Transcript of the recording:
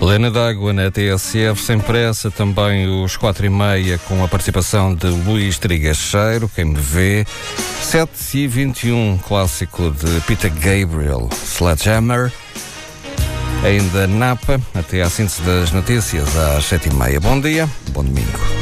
Lena d'Água na TSF, sem pressa, também os 4h30 com a participação de Luís Trigacheiro, quem me vê. 7h21, clássico de Peter Gabriel, Sledgehammer. Ainda Napa, até à síntese das notícias às 7h30. Bom dia, bom domingo.